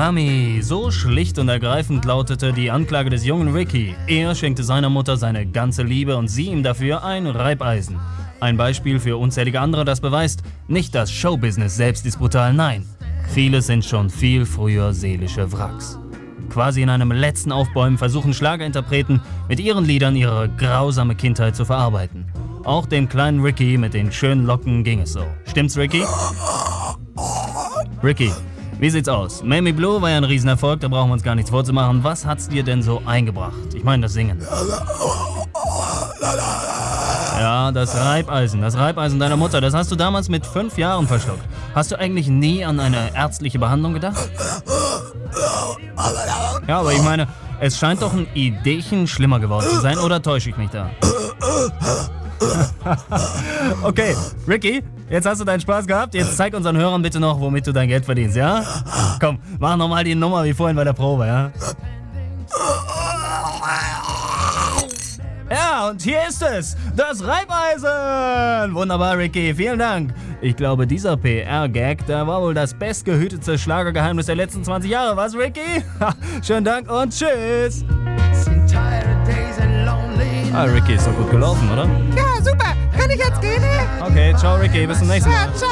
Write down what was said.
Dummy. So schlicht und ergreifend lautete die Anklage des jungen Ricky. Er schenkte seiner Mutter seine ganze Liebe und sie ihm dafür ein Reibeisen. Ein Beispiel für unzählige andere, das beweist, nicht das Showbusiness selbst ist brutal, nein. Viele sind schon viel früher seelische Wracks. Quasi in einem letzten Aufbäumen versuchen Schlagerinterpreten mit ihren Liedern ihre grausame Kindheit zu verarbeiten. Auch dem kleinen Ricky mit den schönen Locken ging es so. Stimmt's, Ricky? Ricky, wie sieht's aus? Mamie Blue war ja ein Riesenerfolg, da brauchen wir uns gar nichts vorzumachen. Was hat's dir denn so eingebracht? Ich meine das Singen. Ja, das Reibeisen deiner Mutter, das hast du damals mit 5 Jahren verschluckt. Hast du eigentlich nie an eine ärztliche Behandlung gedacht? Ja, aber ich meine, es scheint doch ein Ideechen schlimmer geworden zu sein, oder täusche ich mich da? Okay, Ricky, jetzt hast du deinen Spaß gehabt, jetzt zeig unseren Hörern bitte noch, womit du dein Geld verdienst, ja? Komm, mach nochmal die Nummer wie vorhin bei der Probe, ja? Ja, und hier ist es, das Reibeisen! Wunderbar, Ricky, vielen Dank. Ich glaube, dieser PR-Gag, der war wohl das bestgehütete Schlagergeheimnis der letzten 20 Jahre, was, Ricky? Schönen Dank und tschüss! Ah, Ricky, ist doch gut gelaufen, oder? Ja, super. Kann ich jetzt gehen? Okay, ciao, Ricky, bis zum nächsten Mal. Ciao.